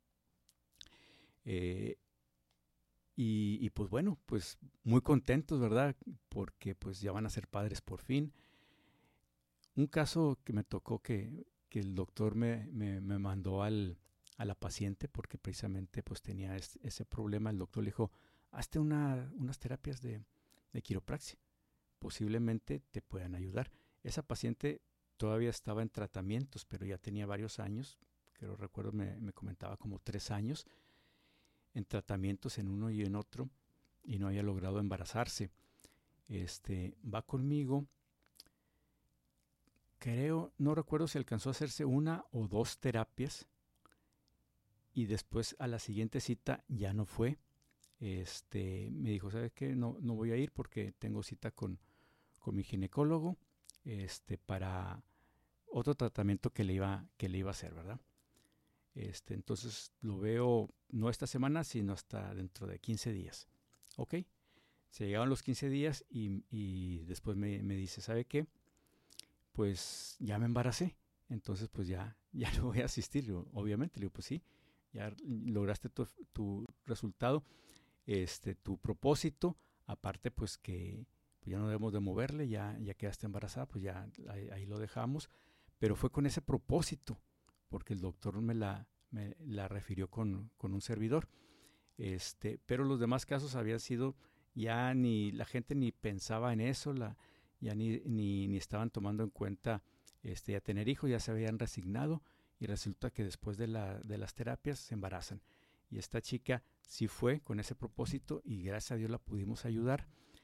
Eh, y, y pues bueno, pues muy contentos, ¿verdad? Porque pues ya van a ser padres por fin. Un caso que me tocó que, que el doctor me, me, me mandó al, a la paciente porque precisamente pues tenía es, ese problema. El doctor le dijo, hazte una, unas terapias de, de quiropraxia, posiblemente te puedan ayudar. Esa paciente todavía estaba en tratamientos, pero ya tenía varios años, creo recuerdo me, me comentaba como tres años, en tratamientos en uno y en otro, y no había logrado embarazarse. Este, va conmigo, creo, no recuerdo si alcanzó a hacerse una o dos terapias, y después a la siguiente cita ya no fue. Este, me dijo, ¿sabes qué? No, no voy a ir porque tengo cita con, con mi ginecólogo, este, para otro tratamiento que le iba, que le iba a hacer, ¿verdad? Este, entonces lo veo no esta semana, sino hasta dentro de quince días. ¿Ok? Se llegaron los quince días y, y después me, me dice, ¿sabe qué? Pues ya me embaracé. Entonces, pues ya, ya no voy a asistir. Yo, obviamente, le digo, pues sí, ya lograste tu, tu resultado, este, tu propósito. Aparte, pues que pues ya no debemos de moverle, ya, ya quedaste embarazada, pues ya ahí, ahí lo dejamos. Pero fue con ese propósito, porque el doctor me la, me la refirió con, con un servidor. Este, pero los demás casos habían sido, ya ni la gente ni pensaba en eso, la, ya ni, ni, ni estaban tomando en cuenta este, ya tener hijos, ya se habían resignado y resulta que después de, la, de las terapias se embarazan. Y esta chica sí fue con ese propósito y gracias a Dios la pudimos ayudar.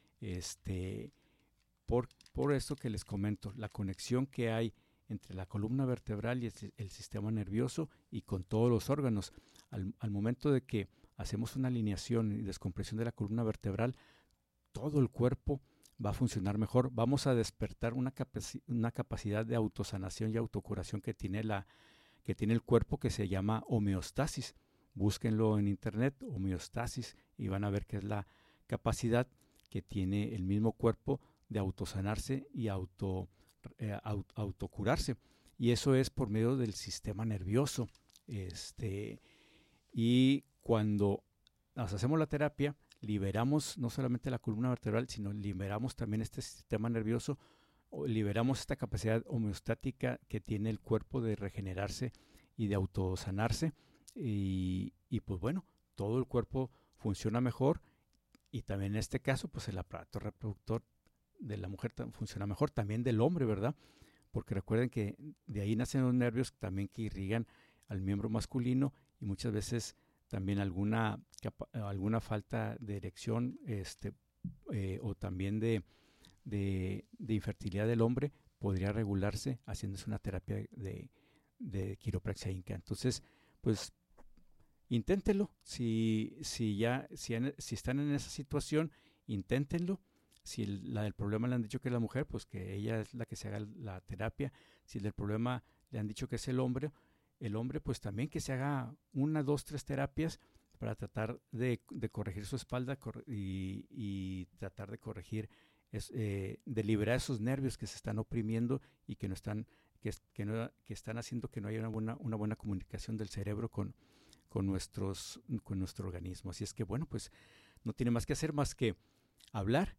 Este, por, por esto que les comento, la conexión que hay entre la columna vertebral y el, el sistema nervioso y con todos los órganos. Al, al momento de que hacemos una alineación y descompresión de la columna vertebral, todo el cuerpo va a funcionar mejor. Vamos a despertar una, capaci una capacidad de autosanación y autocuración que tiene, la, que tiene el cuerpo, que se llama homeostasis. Búsquenlo en internet, homeostasis, y van a ver que es la capacidad que tiene el mismo cuerpo de autosanarse y auto, eh, auto, autocurarse. Y eso es por medio del sistema nervioso. Este, y cuando nos hacemos la terapia, liberamos no solamente la columna vertebral, sino liberamos también este sistema nervioso, liberamos esta capacidad homeostática que tiene el cuerpo de regenerarse y de autosanarse. Y, y pues bueno, todo el cuerpo funciona mejor y también en este caso, pues el aparato reproductor de la mujer funciona mejor, también del hombre, ¿verdad? Porque recuerden que de ahí nacen los nervios también que irrigan al miembro masculino y muchas veces también alguna, alguna falta de erección este, eh, o también de, de, de infertilidad del hombre podría regularse haciéndose una terapia de, de quiropraxia inca. Entonces, pues inténtenlo. Si, si ya si, en- si están en esa situación, inténtenlo. Si el, la del problema le han dicho que es la mujer, pues que ella es la que se haga la terapia. Si el del problema le han dicho que es el hombre, el hombre pues también que se haga una, dos, tres terapias para tratar de, de corregir su espalda corre- y, y tratar de corregir, es, eh, de liberar esos nervios que se están oprimiendo y que no están, que, es- que no, que están haciendo que no haya una buena, una buena comunicación del cerebro con, con, nuestros, con nuestro organismo. Así es que bueno, pues no tiene más que hacer más que hablar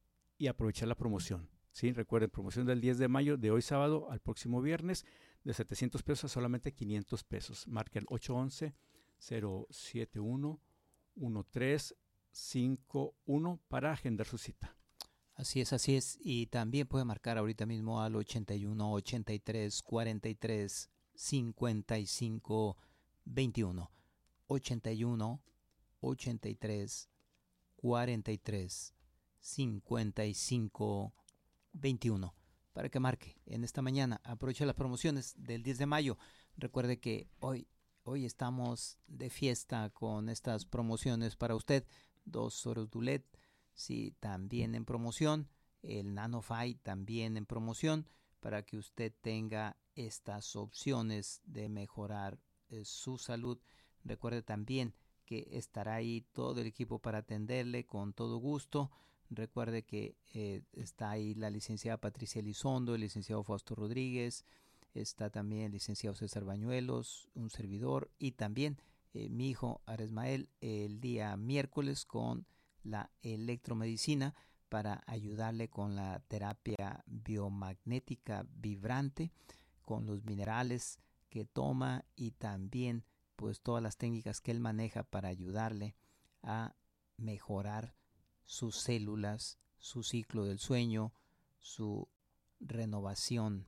y aprovechar la promoción. ¿Sí? Recuerden, promoción del diez de mayo, de hoy sábado al próximo viernes, de setecientos pesos a solamente quinientos pesos. Marca el ocho once, cero siete uno, uno tres cinco uno para agendar su cita.
Así es, así es. Y también puede marcar ahorita mismo al ochenta y uno, ochenta y tres, cuarenta y tres, cincuenta y cinco, veintiuno. ochenta y uno, ochenta y tres, cuarenta y tres, cincuenta y cinco, veintiuno. Para que marque en esta mañana. Aproveche las promociones del diez de mayo. Recuerde que hoy, hoy estamos de fiesta con estas promociones para usted. Dos Oros Dulet, sí, también en promoción. El NanoFi también en promoción. Para que usted tenga estas opciones de mejorar eh, su salud. Recuerde también que estará ahí todo el equipo para atenderle con todo gusto. Recuerde que eh, está ahí la licenciada Patricia Elizondo, el licenciado Fausto Rodríguez, está también el licenciado César Bañuelos, un servidor, y también eh, mi hijo Aresmael el día miércoles con la electromedicina para ayudarle con la terapia biomagnética vibrante, con los minerales que toma y también pues todas las técnicas que él maneja para ayudarle a mejorar sus células, su ciclo del sueño, su renovación,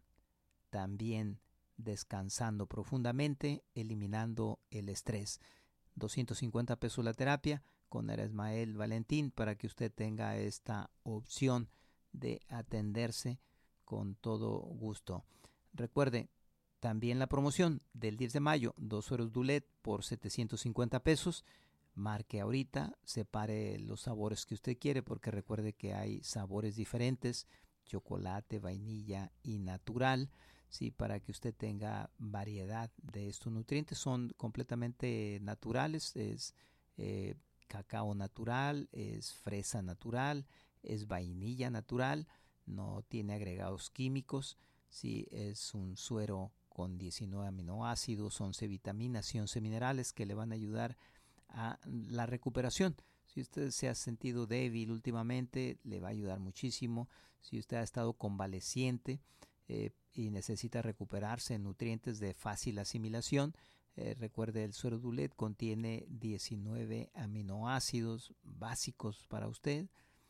también descansando profundamente, eliminando el estrés. doscientos cincuenta pesos la terapia con Aresmael Valentín para que usted tenga esta opción de atenderse con todo gusto. Recuerde, también la promoción del diez de mayo, dos Oros Dulet por setecientos cincuenta pesos. Marque ahorita, separe los sabores que usted quiere, porque recuerde que hay sabores diferentes, chocolate, vainilla y natural, sí, para que usted tenga variedad de estos nutrientes. Son completamente naturales, es eh, cacao natural, es fresa natural, es vainilla natural, no tiene agregados químicos, sí, es un suero con diecinueve aminoácidos, once vitaminas y once minerales que le van a ayudar a la recuperación. Si usted se ha sentido débil últimamente, le va a ayudar muchísimo. Si usted ha estado convaleciente eh, y necesita recuperarse en nutrientes de fácil asimilación, eh, recuerde, el suero Dulet contiene diecinueve aminoácidos básicos para usted,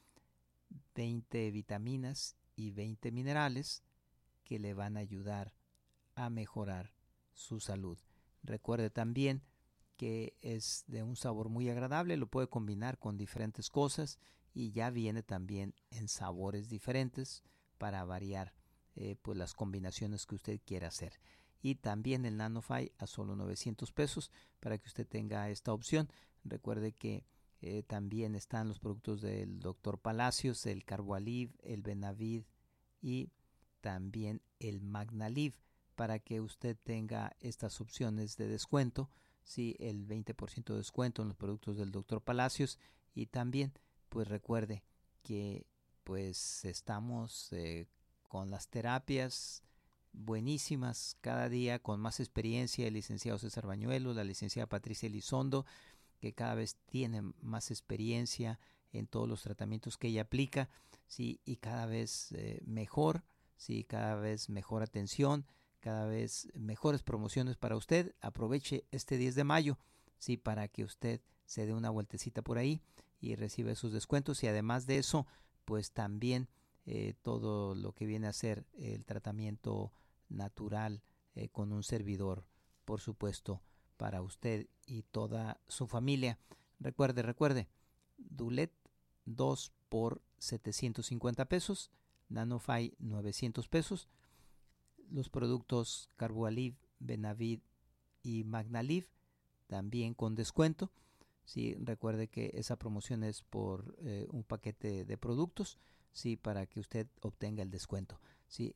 veinte vitaminas y veinte minerales que le van a ayudar a mejorar su salud. Recuerde también que es de un sabor muy agradable, lo puede combinar con diferentes cosas y ya viene también en sabores diferentes para variar eh, pues las combinaciones que usted quiera hacer. Y también el NanoFi a solo novecientos pesos para que usted tenga esta opción. Recuerde que eh, también están los productos del doctor Palacios, el Carboaliv, el Benavid y también el Magnaliv para que usted tenga estas opciones de descuento. Sí, el veinte por ciento de descuento en los productos del doctor Palacios. Y también pues recuerde que pues estamos eh, con las terapias buenísimas cada día con más experiencia, el licenciado César Bañuelos, la licenciada Patricia Elizondo, que cada vez tiene más experiencia en todos los tratamientos que ella aplica, sí, y cada vez eh, mejor, sí, cada vez mejor atención, cada vez mejores promociones para usted. Aproveche este diez de mayo, sí, para que usted se dé una vueltecita por ahí y reciba sus descuentos. Y además de eso, pues también eh, todo lo que viene a ser el tratamiento natural eh, con un servidor, por supuesto, para usted y toda su familia. Recuerde, recuerde, Dulet dos por setecientos cincuenta pesos, NanoFi novecientos pesos. Los productos Carboaliv, Benavid y Magnaliv también con descuento. Sí, recuerde que esa promoción es por eh, un paquete de productos, sí, para que usted obtenga el descuento.